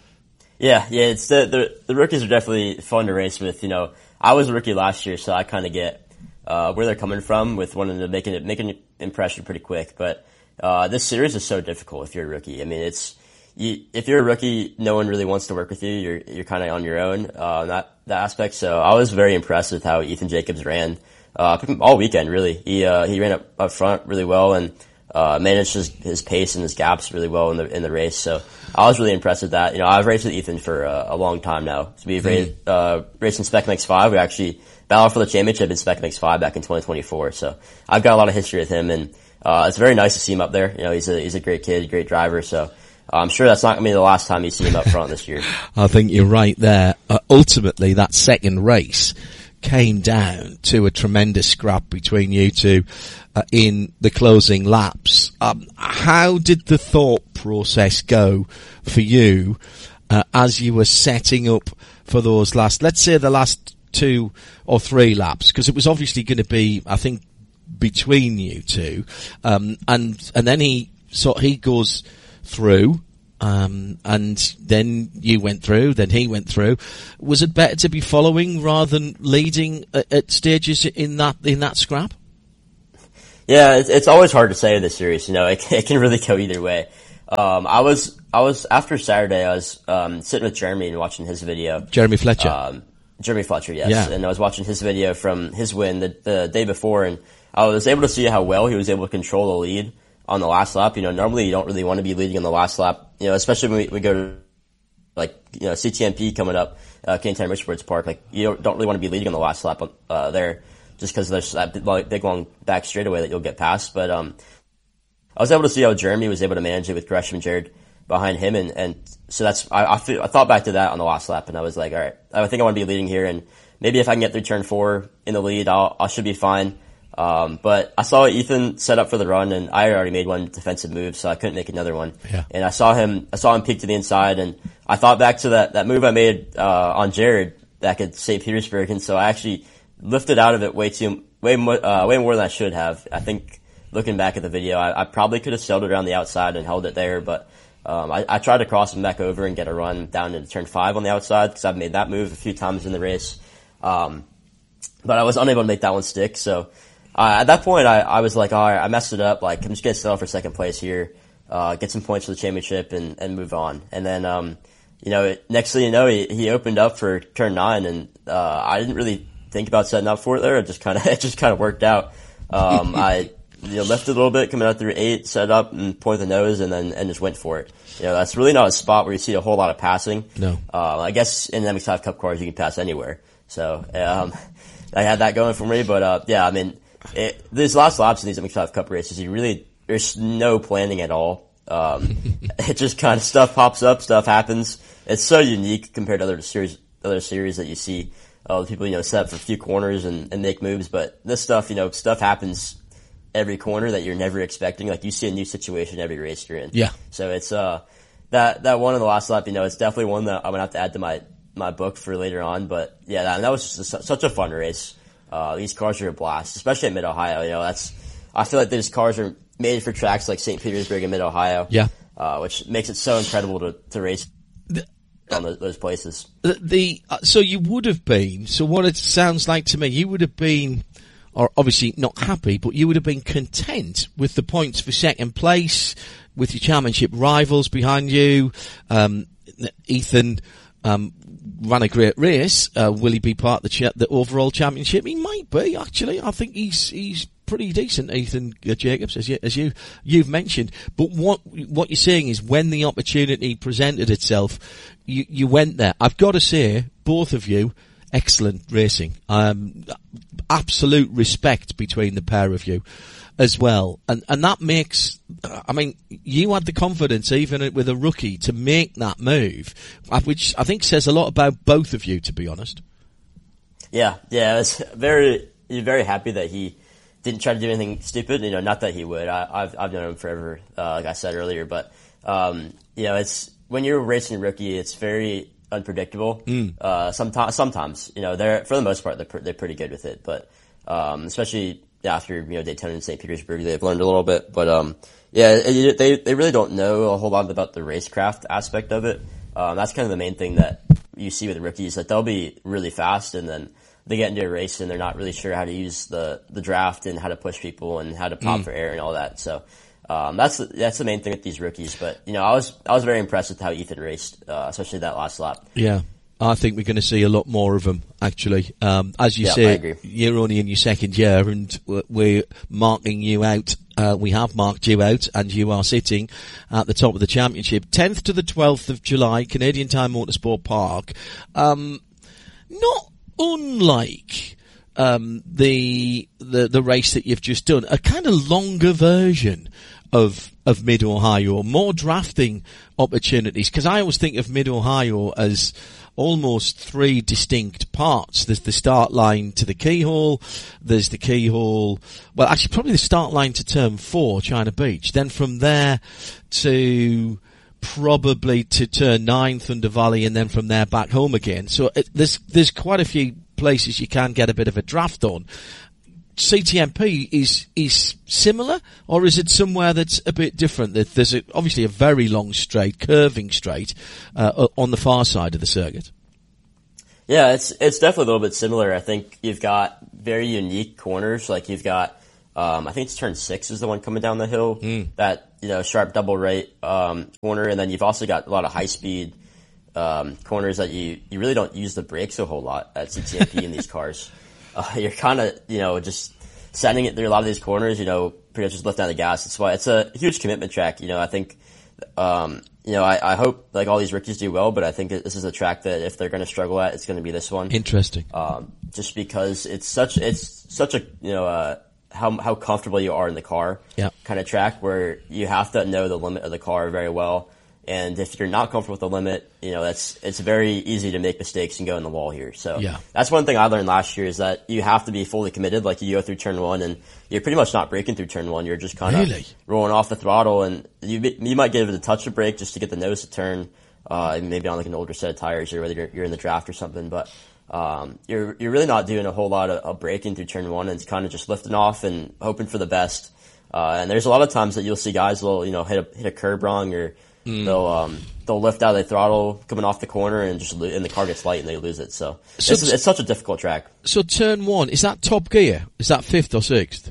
Yeah, yeah, it's the, the, the rookies are definitely fun to race with. You know, I was a rookie last year, so I kind of get, uh, where they're coming from with wanting to make an, make an impression pretty quick. But, uh, this series is so difficult if you're a rookie. I mean, it's, you, if you're a rookie, no one really wants to work with you. You're, you're kind of on your own, uh, in that, that aspect. So I was very impressed with how Ethan Jacobs ran, uh, all weekend, really. He, uh, he ran up, up front really well and, uh, managed his, his pace and his gaps really well in the, in the race. So I was really impressed with that. You know, I've raced with Ethan for uh, a long time now. So we've mm-hmm. raced, uh, raced in Spec M X five. We actually battled for the championship in Spec M X five back in twenty twenty-four. So I've got a lot of history with him and, uh, it's very nice to see him up there. You know, he's a, he's a great kid, great driver. So, I'm sure that's not going to be the last time you see him up front this year. I think you're right there. Uh, ultimately, that second race came down to a tremendous scrap between you two uh, in the closing laps. Um, how did the thought process go for you uh, as you were setting up for those last, let's say the last two or three laps? Because it was obviously going to be, I think, between you two. Um, and, and then he, so he goes through, Um, and then you went through, then he went through. Was it better to be following rather than leading at, at stages in that in that scrap? Yeah, it's, it's always hard to say in this series. You know, it, it can really go either way. Um, I was I was after Saturday, I was um, sitting with Jeremy and watching his video. Jeremy Fletcher. Um, Jeremy Fletcher, yes. Yeah. And I was watching his video from his win the, the day before, and I was able to see how well he was able to control the lead on the last lap. You know, normally you don't really want to be leading on the last lap, you know, especially when we, we go to, like, you know, C T M P coming up, uh, Canton Richfords Park, like, you don't, don't really want to be leading on the last lap, uh, there, just because there's that big, big long back straightaway that you'll get past. But, um, I was able to see how Jeremy was able to manage it with Gresham and Jared behind him, and, and so that's, I, I, feel, I thought back to that on the last lap, and I was like, alright, I think I want to be leading here, and maybe if I can get through turn four in the lead, I'll, I should be fine. Um, but I saw Ethan set up for the run, and I already made one defensive move, so I couldn't make another one. Yeah. And I saw him, I saw him peek to the inside, and I thought back to that, that move I made, uh, on Jared back at Saint Petersburg, and so I actually lifted out of it way too, way more, uh, way more than I should have. I think looking back at the video, I, I probably could have sailed it around the outside and held it there, but, um, I, I tried to cross him back over and get a run down into turn five on the outside, because I've made that move a few times in the race. Um, but I was unable to make that one stick, so, Uh, at that point, I, I was like, all right, I messed it up. Like, I'm just going to settle for second place here, uh, get some points for the championship and, and move on. And then, um, you know, next thing you know, he, he opened up for turn nine, and, uh, I didn't really think about setting up for it there. It just kind of, it just kind of worked out. Um, I, you know, left it a little bit coming out through eight, set up and pointed the nose, and then, and just went for it. You know, that's really not a spot where you see a whole lot of passing. No. Uh, I guess in M X five Cup cars, you can pass anywhere. So, um, I had that going for me, but, uh, yeah, I mean, It, these last laps in these M X five Cup races, you really, there's no planning at all. Um, it just kind of stuff pops up, stuff happens. It's so unique compared to other series, other series that you see, uh, people, you know, set up for a few corners and, and make moves, but this stuff, you know, stuff happens every corner that you're never expecting. Like, you see a new situation every race you're in. Yeah. So it's, uh, that, that one on the last lap, you know, it's definitely one that I'm gonna have to add to my, my book for later on, but yeah, that, that was just a, such a fun race. Uh, these cars are a blast, especially in Mid-Ohio. You know, that's, I feel like these cars are made for tracks like Saint Petersburg and Mid-Ohio. Yeah. Uh, which makes it so incredible to, to race the, on those, those places. The, the uh, so you would have been, so what it sounds like to me, you would have been, or obviously not happy, but you would have been content with the points for second place, with your championship rivals behind you, um, Ethan, um, ran a great race. Uh, will he be part of the, cha- the overall championship? He might be, actually. I think he's, he's pretty decent, Ethan uh, Jacobs, as you, as you, you've mentioned. But what, what you're saying is when the opportunity presented itself, you, you went there. I've got to say, both of you, excellent racing. Um, absolute respect between the pair of you as well. And, and that makes, I mean, you had the confidence, even with a rookie, to make that move, which I think says a lot about both of you, to be honest. Yeah, yeah, I was very, very happy that he didn't try to do anything stupid. You know, not that he would. I, I've, I've known him forever, uh, like I said earlier, but, um, you know, it's, when you're racing a rookie, it's very unpredictable. Mm. Uh, sometimes, sometimes, you know, they're, for the most part, they're, pr- they're pretty good with it, but, um, especially after, you know, Daytona and Saint Petersburg, they've learned a little bit, but, um, yeah, it, they, they really don't know a whole lot about the racecraft aspect of it. Um, that's kind of the main thing that you see with rookies, that they'll be really fast, and then they get into a race and they're not really sure how to use the, the draft and how to push people and how to pop mm. for air and all that. So, um, that's, the, that's the main thing with these rookies. But, you know, I was, I was very impressed with how Ethan raced, uh, especially that last lap. Yeah. I think we're going to see a lot more of them, actually. Um, as you yeah, say, you're only in your second year, and we're marking you out. Uh, we have marked you out, and you are sitting at the top of the championship. tenth to the twelfth of July, Canadian Tire Motorsport Park. Um, not unlike um, the the the race that you've just done, a kind of longer version of of Mid-Ohio, more drafting opportunities, because I always think of Mid-Ohio as almost three distinct parts. There's the start line to the keyhole, there's the keyhole, well actually probably the start line to turn four, China Beach, then from there to probably to turn nine, Thunder Valley, and then from there back home again. So it, there's there's quite a few places you can get a bit of a draft on. C T M P is is similar, or is it somewhere that's a bit different? That there's a, obviously a very long straight, curving straight uh, on the far side of the circuit. Yeah, it's it's definitely a little bit similar. I think you've got very unique corners. Like you've got, um, I think it's turn six is the one coming down the hill. Mm. That, you know, sharp double right um, corner, and then you've also got a lot of high speed um, corners that you you really don't use the brakes a whole lot at C T M P in these cars. Uh, you're kind of, you know, just sending it through a lot of these corners. You know, pretty much just lifting out the gas. That's why it's a huge commitment track. You know, I think. Um, You know, I, I hope like all these rookies do well, but I think this is a track that if they're going to struggle at, it's going to be this one. Interesting. Um, just because it's such it's such a you know uh, how how comfortable you are in the car, yeah. kind of track where you have to know the limit of the car very well. And if you're not comfortable with the limit, you know that's it's very easy to make mistakes and go in the wall here. So yeah. that's one thing I learned last year is that you have to be fully committed. Like you go through turn one and you're pretty much not braking through turn one. You're just kind of really? rolling off the throttle, and you you might give it a touch of brake just to get the nose to turn, uh, maybe on like an older set of tires or whether you're, you're in the draft or something. But um, you're you're really not doing a whole lot of, of braking through turn one, and it's kind of just lifting off and hoping for the best. Uh, and there's a lot of times that you'll see guys will you know hit a hit a curb wrong or mm. they'll um they'll lift out of the throttle coming off the corner and just lo- and the car gets light and they lose it. So, so it's, it's such a difficult track. So turn one, is that top gear? Is that fifth or sixth?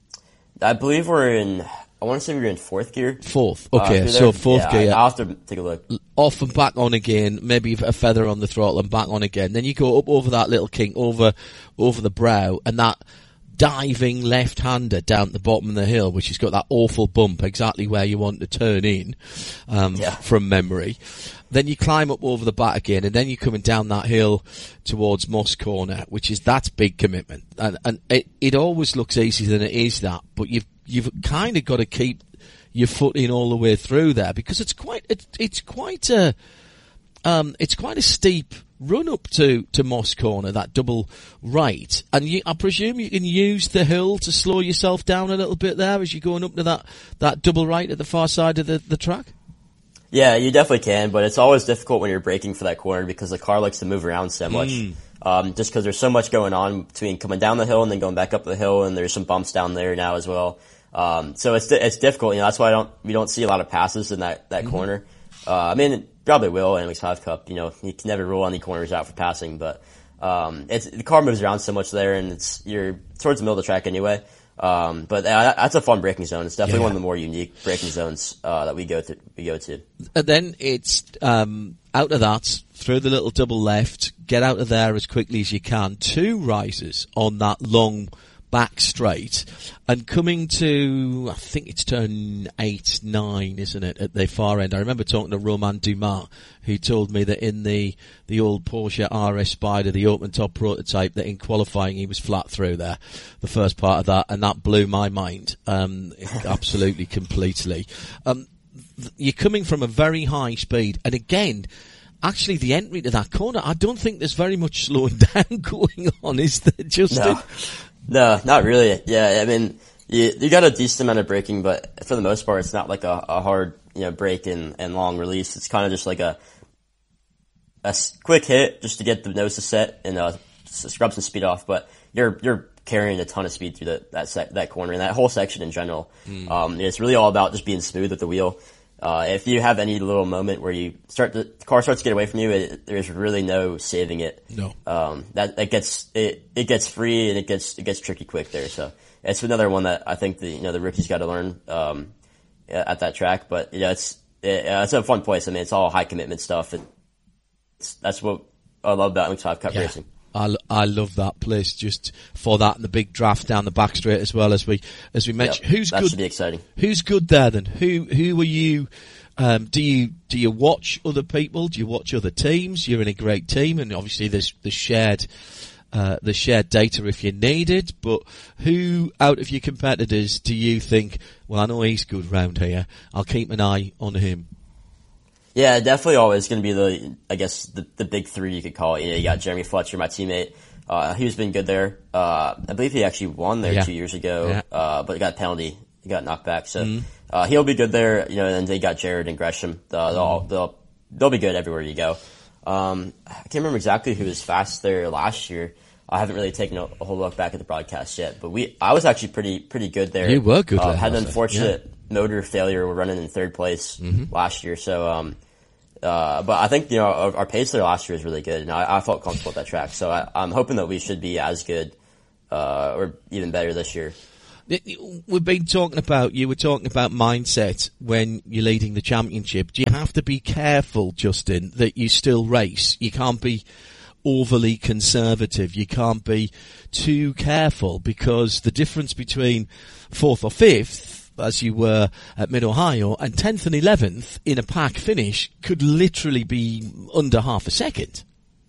I believe we're in, I want to say we're in fourth gear. Fourth. Okay, uh, so fourth yeah, gear. I'll have to take a look. Off and back on again, maybe a feather on the throttle and back on again. Then you go up over that little kink, over, over the brow, and that diving left-hander down at the bottom of the hill, which has got that awful bump exactly where you want to turn in, um, yeah. from memory. Then you climb up over the back again, and then you're coming down that hill towards Moss Corner, which is, that's big commitment. And, and it, it always looks easier than it is that, but you've, you've kind of got to keep your foot in all the way through there, because it's quite, it, it's quite a, um, it's quite a steep run up to, to Moss Corner, that double right. And you, I presume you can use the hill to slow yourself down a little bit there as you're going up to that, that double right at the far side of the, the track? Yeah, you definitely can, but it's always difficult when you're braking for that corner because the car likes to move around so much. Mm. Um, just because there's so much going on between coming down the hill and then going back up the hill, and there's some bumps down there now as well. Um, so it's it's difficult. You know, that's why I don't we don't see a lot of passes in that that mm-hmm. corner. Uh, I mean, it probably will in M X five Cup. You know, you can never rule any corners out for passing, but um, it's the car moves around so much there, and it's you're towards the middle of the track anyway. Um, but uh, that's a fun braking zone. It's definitely yeah. one of the more unique braking zones uh, that we go to. We go to. And then it's um, out of that, through the little double left, get out of there as quickly as you can. Two rises on that long back straight, and coming to, I think it's turn eight, nine, isn't it, at the far end. I remember talking to Romain Dumas, who told me that in the, the old Porsche R S Spider, the open top prototype, that in qualifying he was flat through there, the first part of that, and that blew my mind, um, absolutely, completely. Um, th- you're coming from a very high speed, and again, actually, the entry to that corner, I don't think there's very much slowing down going on, is there, Justin? No. No, not really. Yeah, I mean, you, you got a decent amount of braking, but for the most part, it's not like a, a hard, you know, brake and, and long release. It's kind of just like a, a quick hit just to get the nose to set and, uh, scrub some speed off, but you're, you're carrying a ton of speed through the, that sec, that corner and that whole section in general. Mm. Um, it's really all about just being smooth with the wheel. Uh, if you have any little moment where you start to, the car starts to get away from you, it, there's really no saving it. No. Um, that, that gets, it, it gets free and it gets, it gets tricky quick there. So it's another one that I think the, you know, the rookies got to learn, um, at that track. But, you know, it's, it, uh, it's a fun place. I mean, it's all high commitment stuff. It, it's, that's what I love about M X five Cup yeah. racing. I, I love that place just for that and the big draft down the back straight as well as we, as we mentioned. Yep, who's that good? Should be exciting. Who's good there then? Who, who are you, um, do you, do you watch other people? Do you watch other teams? You're in a great team, and obviously there's the shared, uh, the shared data if you need it, but who out of your competitors do you think, well, I know he's good round here, I'll keep an eye on him? Yeah, definitely always going to be the, I guess, the, the big three you could call it. You know, you got Jeremy Fletcher, my teammate. Uh, he's been good there. Uh, I believe he actually won there yeah. two years ago, yeah. uh, but he got a penalty. He got knocked back. So, mm-hmm. uh, he'll be good there. You know, and then they got Jared and Gresham. Uh, they'll, mm-hmm. they'll, they'll be good everywhere you go. Um, I can't remember exactly who was fast there last year. I haven't really taken a, a whole look back at the broadcast yet, but we I was actually pretty pretty good there. You were good. Uh, there, had an Marcel. unfortunate Yeah. motor failure. We're running in third place Mm-hmm. last year, so um, uh, but I think you know our, our pace there last year was really good, and I, I felt comfortable at that track. So I, I'm hoping that we should be as good uh, or even better this year. We've been talking about, you were talking about mindset when you're leading the championship. Do you have to be careful, Justin, that you still race? You can't be overly conservative. You can't be too careful, because the difference between fourth or fifth, as you were at Mid-Ohio, and tenth and eleventh in a pack finish could literally be under half a second.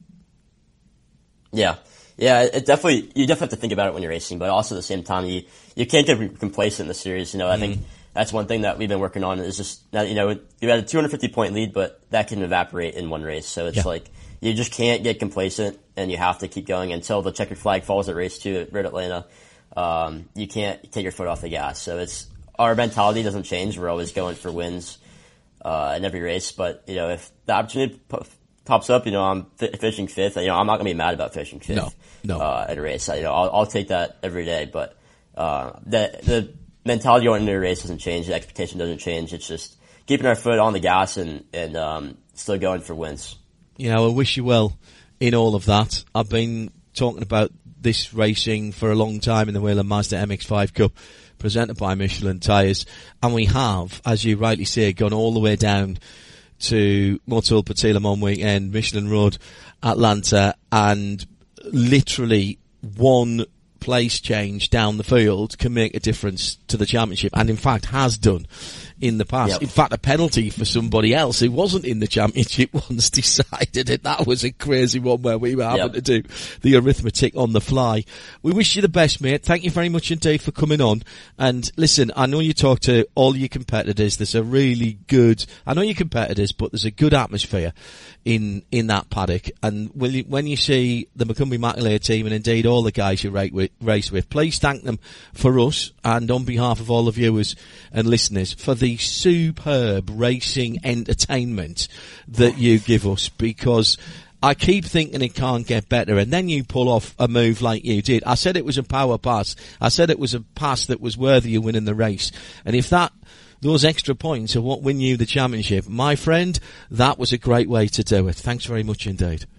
Yeah. Yeah, it definitely, you definitely have to think about it when you're racing, but also at the same time, you, you can't get complacent in the series. You know, I mm. think that's one thing that we've been working on is just, you know, you had a two hundred fifty point lead, but that can evaporate in one race. So it's yeah. like, you just can't get complacent, and you have to keep going until the checkered flag falls at race two at Road Atlanta. Um, you can't take your foot off the gas. So it's, our mentality doesn't change. We're always going for wins, uh, in every race. But, you know, if the opportunity pops up, you know, I'm f- finishing fifth, you know, I'm not gonna be mad about finishing fifth. No. No. Uh, at a race, I, you know, I'll, I'll take that every day. But uh, the the mentality going into a race doesn't change. The expectation doesn't change. It's just keeping our foot on the gas and and um, still going for wins. You know, I wish you well in all of that. I've been talking about this racing for a long time in the Whelen Mazda M X five Cup, presented by Michelin Tyres, and we have, as you rightly say, gone all the way down to Motul Petit-Le-Mans weekend, Michelin Road, Atlanta, and literally one place change down the field can make a difference to the championship, and in fact has done in the past. Yep. In fact, a penalty for somebody else who wasn't in the championship once decided it. That was a crazy one where we were having yep. to do the arithmetic on the fly. We wish you the best, mate. Thank you very much indeed for coming on. And listen, I know you talk to all your competitors. There's a really good, I know your competitors, but there's a good atmosphere in, in that paddock. And will you, when you see the Macumbi Maculay team, and indeed all the guys you race with, race with, please thank them for us and on behalf of all the viewers and listeners for the superb racing entertainment that you give us, because I keep thinking it can't get better, and then you pull off a move like you did. I said it was a power pass. I said it was a pass that was worthy of winning the race. And if that, those extra points are what win you the championship, my friend, that was a great way to do it. Thanks very much indeed.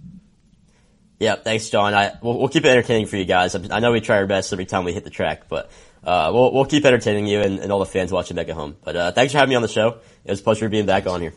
Yeah, thanks, John. I, we'll, we'll keep it entertaining for you guys. I know we try our best every time we hit the track, but Uh, we'll, we'll keep entertaining you and, and all the fans watching back at home. But, uh, thanks for having me on the show. It was a pleasure being back on here.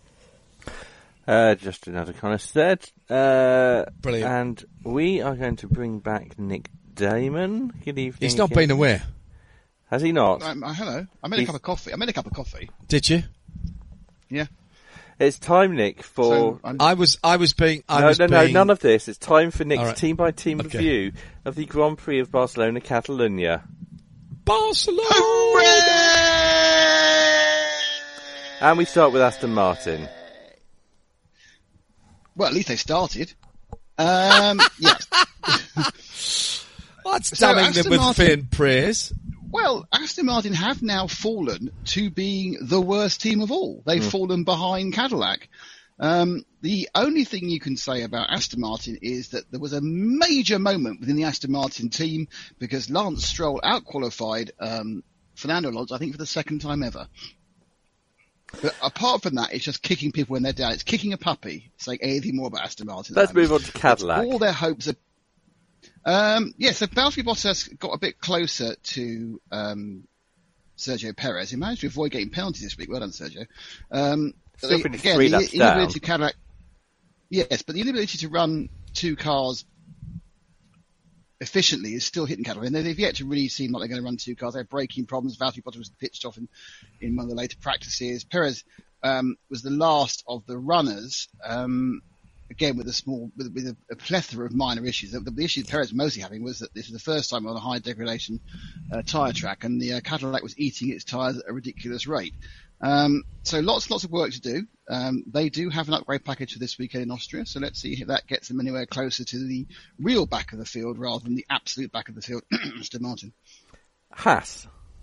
Uh, just another kind of said. Uh, Brilliant. And we are going to bring back Nick Damon. Good evening. He's not again. been away. Has he not? Um, uh, hello. I made He's... a cup of coffee. I made a cup of coffee. Did you? Yeah. It's time, Nick, for... So I was, I was being, I no, was no, being... no, none of this. It's time for Nick's right. team-by-team okay. review of the Grand Prix of Barcelona, Catalunya. Barcelona! And we start with Aston Martin. Well, at least they started. Um, yes. That's So damning Aston them with Martin- faint praise. Well, Aston Martin have now fallen to being the worst team of all. They've mm. fallen behind Cadillac. Um, the only thing you can say about Aston Martin is that there was a major moment within the Aston Martin team because Lance Stroll outqualified um, Fernando Alonso, I think, for the second time ever. But apart from that, it's just kicking people when they're down. It's kicking a puppy, saying anything more about Aston Martin. Let's move on to Cadillac. All their hopes are... Um, yeah, so Valtteri Bottas got a bit closer to um, Sergio Perez. He managed to avoid getting penalties this week. Well done, Sergio. Um, Still they, finished again, three the laps inability down. Cadillac, yes, but the inability to run two cars efficiently is still hitting Cadillac. And they've yet to really seem like they're going to run two cars. They have braking problems. Valtteri Bottas was pitched off in, in one of the later practices. Perez um, was the last of the runners. Um, Again, with a small, with, with a, a plethora of minor issues. The, the issue Perez was mostly having was that this was the first time on a high degradation uh, tyre track, and the uh, Cadillac was eating its tyres at a ridiculous rate. Um, so lots, lots of work to do. Um, they do have an upgrade package for this weekend in Austria, so let's see if that gets them anywhere closer to the real back of the field rather than the absolute back of the field. Aston Martin. Haas.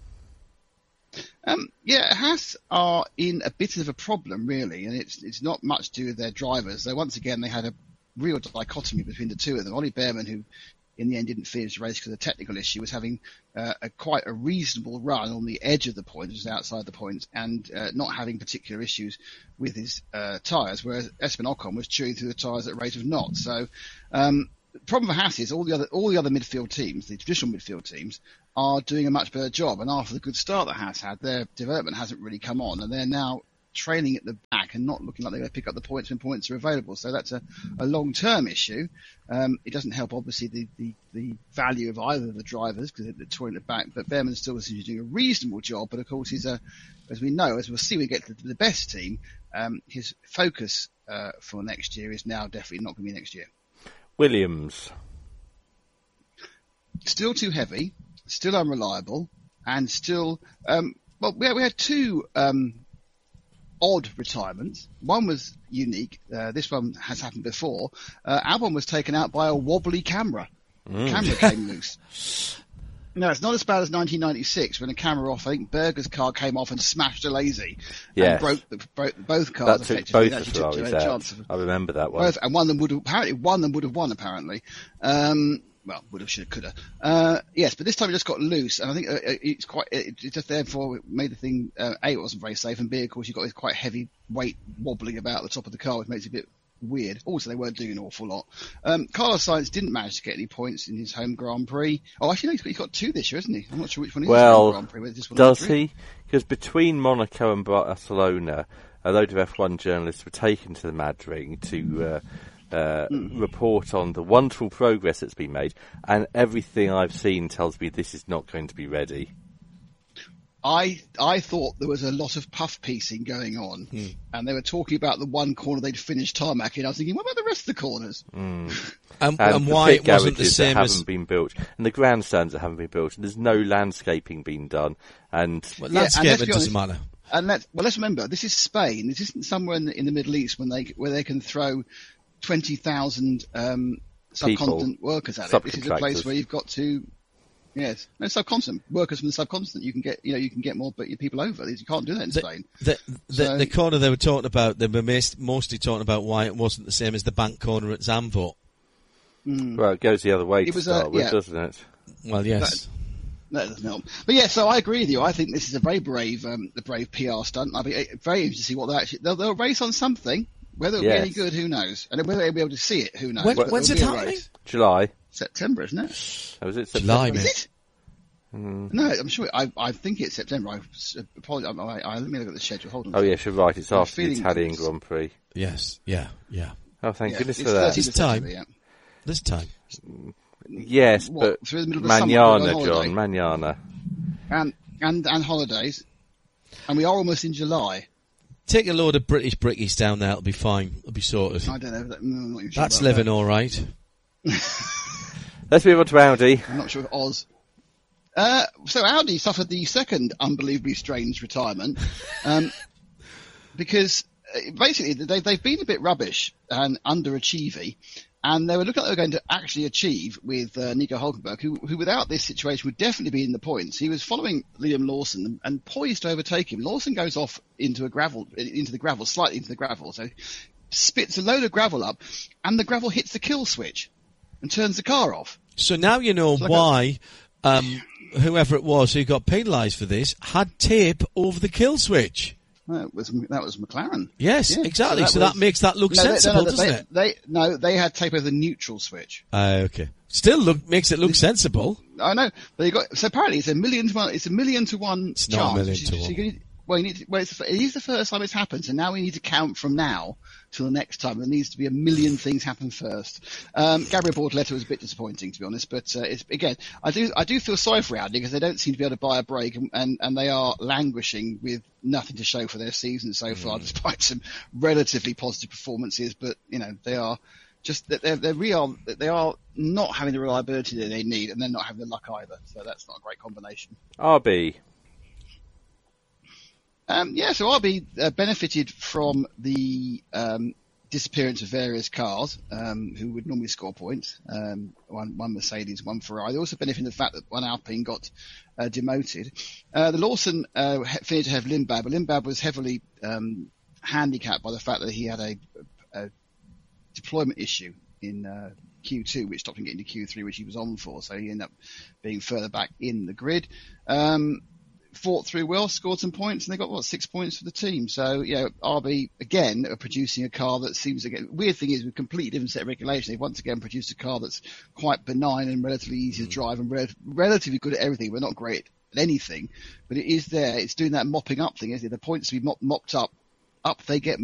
Um, yeah, Haas are in a bit of a problem, really, and it's it's not much to do with their drivers. So once again, they had a real dichotomy between the two of them. Ollie Bearman, who in the end didn't finish the race because of a technical issue, was having uh, a quite a reasonable run on the edge of the point, just outside the point, and uh, not having particular issues with his uh, tyres, whereas Esteban Ocon was chewing through the tyres at a rate of knots. So um, the problem for Haas is all the other all the other midfield teams, the traditional midfield teams, are doing a much better job. And after the good start that Haas had, their development hasn't really come on, and they're now trailing at the back and not looking like they're going to pick up the points when points are available. So that's a, a long-term issue. Um, it doesn't help, obviously, the, the, the value of either of the drivers because they're touring at the back. But Bearman still seems to be doing a reasonable job. But of course, he's a, as we know, as we'll see, when we get to the best team. Um, his focus uh, for next year is now definitely not going to be next year. Williams, still too heavy, still unreliable, and still um, well, we had, we had two. Um, odd retirements. One was unique. Uh, this one has happened before. Uh, Albon was taken out by a wobbly camera. Mm. Camera came loose. No, it's not as bad as nineteen ninety-six when a camera off. I think Berger's car came off and smashed a lazy. Yes. And broke, broke both cars. That took both the Ferraris out. Of, I remember that one. Both, and one of them would have, apparently one of them would have won, apparently. Um, well, would have, should have, could have. Uh, yes, but this time it just got loose, and I think uh, it's quite, it, it just therefore made the thing, uh, A, it wasn't very safe, and B, of course, you've got this quite heavy weight wobbling about the top of the car, which makes it a bit weird. Also, they weren't doing an awful lot. Um, Carlos Sainz didn't manage to get any points in his home Grand Prix. Oh, actually, no, he's got, he's got two this year, hasn't he? I'm not sure which one is well, his Grand Prix. This one does he? Because between Monaco and Barcelona, a load of F one journalists were taken to the Mad Ring to uh, uh, mm. report on the wonderful progress that's been made, and everything I've seen tells me this is not going to be ready. I I thought there was a lot of puff piecing going on, mm. and they were talking about the one corner they'd finished tarmac in. I was thinking, what about the rest of the corners? Mm. and, and, and why it wasn't the same that as haven't been built, and the grandstands that haven't been built, and there's no landscaping being done, and well, yeah, landscaping and doesn't matter. And let's well, let's remember this is Spain. This isn't somewhere in the, in the Middle East when they where they can throw twenty thousand um, subcontinent workers at it. This is a place where you've got to. Yes, no subcontinent workers from the subcontinent. You can get, you know, you can get more, but people over. You can't do that in the, Spain. The the, so, the corner they were talking about, they were mostly talking about why it wasn't the same as the bank corner at Zandvoort. Mm. Well, it goes the other way it to was, start uh, with, yeah. doesn't it? Well, yes. That, that doesn't help. But yeah, so I agree with you. I think this is a very brave, um, a brave P R stunt. I'll be very interested to see what they actually. They'll, they'll race on something. Whether it'll yes. be any good, who knows? And whether they'll be able to see it, who knows? When, when's it happening? July. September, isn't it? Oh, is it September? July, is mate. it? Mm. No, I'm sure. I, I think it's September. I apologize. I, I, I, let me look at the schedule. Hold on. Oh yes, you're right. It's after the Italian it's... Grand Prix. Yes. Yeah. Yeah. Oh, thank yeah, goodness for that. This time. Yeah. This time. Yes, what, but through the middle of Manana, summer, John, Manana. And and and holidays, and we are almost in July. Take a load of British brickies down there. It'll be fine. It'll be sorted. I don't know. That, I'm not even sure That's living that. all right. Let's move on to Audi. I'm not sure if Oz. Uh, so Audi suffered the second unbelievably strange retirement, um, because uh, basically they, they've been a bit rubbish and underachieving, and they were looking like they were going to actually achieve with uh, Nico Hülkenberg, who, who without this situation would definitely be in the points. He was following Liam Lawson and, and poised to overtake him. Lawson goes off into a gravel, into the gravel, slightly into the gravel, so spits a load of gravel up, and the gravel hits the kill switch and turns the car off. So now you know like why. A, um, whoever it was who got penalised for this had tape over the kill switch. That was that was McLaren. Yes, yeah. exactly. So, that, so was, that makes that look no, sensible, no, no, doesn't they, it? They no, they had tape over the neutral switch. Uh, okay. Still look makes it look this, sensible. I know. They got so apparently it's a million to one. It's a million to one it's chance. Not a million to so one. You need, well, you need to, well, it's, it is the first time it's happened, so now we need to count from now till the next time. There needs to be a million things happen first. Um, Gabriel Bortoleto was a bit disappointing, to be honest, but uh, it's, again, I do I do feel sorry for Audi because they don't seem to be able to buy a break, and, and, and they are languishing with nothing to show for their season so mm. far, despite some relatively positive performances. But you know, they are just they're they're real. They are not having the reliability that they need, and they're not having the luck either. So that's not a great combination. R B. Um, yeah, so R B uh, benefited from the um, disappearance of various cars um, who would normally score points. Um, one, one Mercedes, one Ferrari. They also benefited from the fact that one Alpine got uh, demoted. Uh, the Lawson uh, finished ahead of Lindblad, but Lindblad was heavily um, handicapped by the fact that he had a, a deployment issue in uh, Q two, which stopped him getting to Q three, which he was on for. So he ended up being further back in the grid. Um, fought through well, scored some points, and they got, what, six points for the team. So, you know, R B, again, are producing a car that seems to get... Weird thing is, with a completely different set of regulations, they've once again produced a car that's quite benign and relatively easy to drive and rel- relatively good at everything, but not great at anything. But it is there. It's doing that mopping up thing, isn't it? The points to be mop- mopped up, up they get